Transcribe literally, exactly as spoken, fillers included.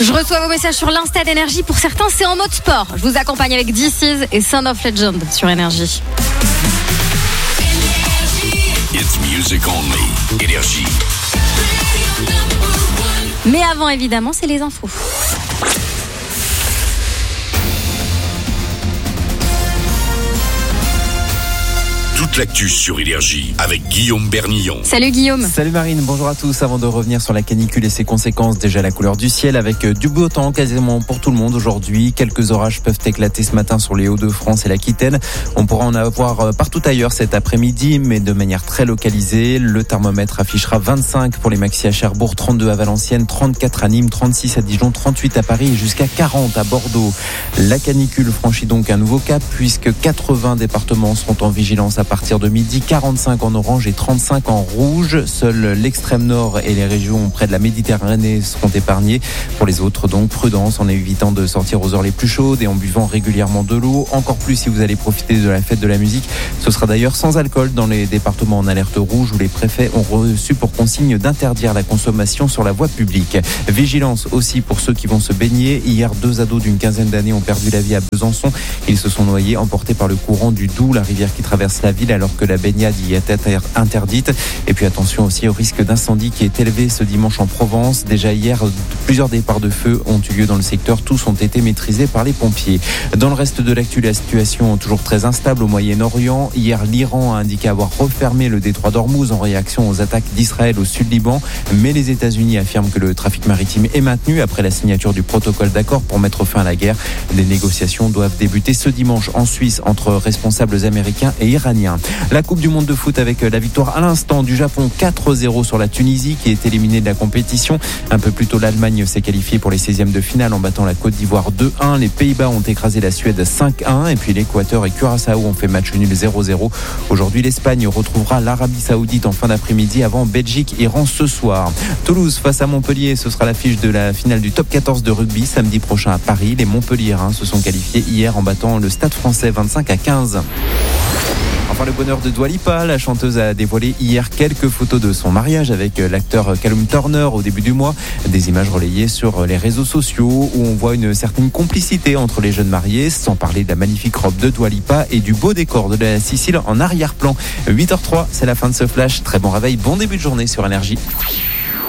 Je reçois vos messages sur l'Insta d'Énergie. Pour certains, c'est en mode sport. Je vous accompagne avec This Is et Sound of Legend sur Énergie. It's music only. Énergie. Mais avant, évidemment, c'est les infos. Toute l'actu sur Énergie avec Guillaume Bernillon. Salut Guillaume. Salut Marine, bonjour à tous. Avant de revenir sur la canicule et ses conséquences, déjà la couleur du ciel avec du beau temps quasiment pour tout le monde aujourd'hui. Quelques orages peuvent éclater ce matin sur les Hauts-de-France et l'Aquitaine. On pourra en avoir partout ailleurs cet après-midi, mais de manière très localisée. Le thermomètre affichera vingt-cinq pour les maxi à Cherbourg, trente-deux à Valenciennes, trente-quatre à Nîmes, trente-six à Dijon, trente-huit à Paris et jusqu'à quarante à Bordeaux. La canicule franchit donc un nouveau cap puisque quatre-vingts départements seront en vigilance à partir de midi, quarante-cinq en orange et trente-cinq en rouge. Seul l'extrême nord et les régions près de la Méditerranée seront épargnés. Pour les autres, donc, prudence en évitant de sortir aux heures les plus chaudes et en buvant régulièrement de l'eau. Encore plus si vous allez profiter de la fête de la musique. Ce sera d'ailleurs sans alcool dans les départements en alerte rouge où les préfets ont reçu pour consigne d'interdire la consommation sur la voie publique. Vigilance aussi pour ceux qui vont se baigner. Hier, deux ados d'une quinzaine d'années ont perdu la vie à Besançon. Ils se sont noyés, emportés par le courant du Doubs, la rivière qui traverse la ville, alors que la baignade y est interdite. Et puis attention aussi au risque d'incendie qui est élevé ce dimanche en Provence. Déjà hier, plusieurs départs de feu ont eu lieu dans le secteur. Tous ont été maîtrisés par les pompiers. Dans le reste de l'actu, la situation est toujours très instable au Moyen-Orient. Hier, l'Iran a indiqué avoir refermé le détroit d'Ormuz en réaction aux attaques d'Israël au sud-Liban. Mais les États-Unis affirment que le trafic maritime est maintenu après la signature du protocole d'accord pour mettre fin à la guerre. Les négociations doivent débuter ce dimanche en Suisse entre responsables américains et iraniens. La Coupe du Monde de foot avec la victoire à l'instant du Japon quatre zéro sur la Tunisie qui est éliminée de la compétition. Un peu plus tôt, l'Allemagne s'est qualifiée pour les seizièmes de finale en battant la Côte d'Ivoire deux un. Les Pays-Bas ont écrasé la Suède cinq un et puis l'Équateur et Curaçao ont fait match nul zéro zéro. Aujourd'hui, l'Espagne retrouvera l'Arabie Saoudite en fin d'après-midi avant Belgique-Iran ce soir. Toulouse face à Montpellier, ce sera l'affiche de la finale du top quatorze de rugby samedi prochain à Paris. Les Montpelliérains se sont qualifiés hier en battant le Stade Français vingt-cinq à quinze. Enfin, le bonheur de Dua Lipa, la chanteuse a dévoilé hier quelques photos de son mariage avec l'acteur Callum Turner au début du mois. Des images relayées sur les réseaux sociaux où on voit une certaine complicité entre les jeunes mariés, sans parler de la magnifique robe de Dua Lipa et du beau décor de la Sicile en arrière-plan. huit heures zéro trois, c'est la fin de ce flash. Très bon réveil, bon début de journée sur Énergie.